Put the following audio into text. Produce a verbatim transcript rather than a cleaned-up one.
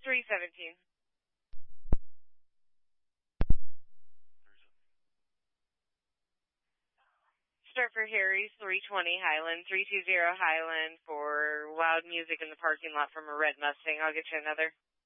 three seventeen. Start for Harry's, three twenty Highland, three two zero Highland for loud music in the parking lot from a red Mustang. I'll get you another.